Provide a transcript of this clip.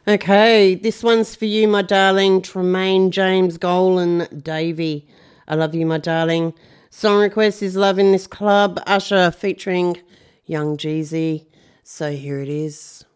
Okay, this one's for you, my darling. Tremaine, James, Golan, Davey. I love you, my darling. Song request is Love in This Club, Usher featuring Young Jeezy. So here it is.